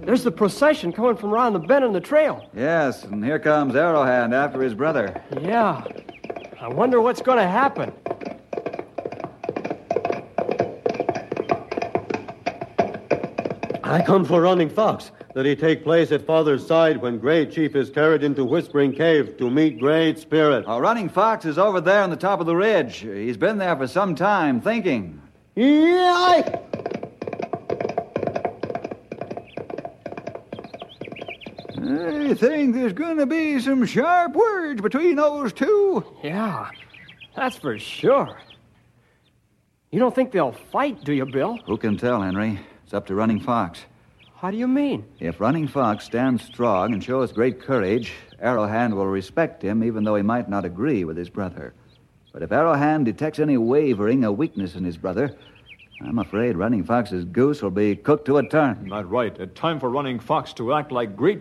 There's the procession coming from around the bend in the trail. Yes, and here comes Arrowhand after his brother. Yeah. I wonder what's going to happen. I come for Running Fox, that he take place at father's side when Great Chief is carried into Whispering Cave to meet Great Spirit. Running Fox is over there on the top of the ridge. He's been there for some time, thinking. Yeah! I think there's going to be some sharp words between those two. Yeah, that's for sure. You don't think they'll fight, do you, Bill? Who can tell, Henry? It's up to Running Fox. How do you mean? If Running Fox stands strong and shows great courage, Arrowhand will respect him even though he might not agree with his brother. But if Arrowhand detects any wavering or weakness in his brother, I'm afraid Running Fox's goose will be cooked to a turn. Not right. It's time for Running Fox to act like Great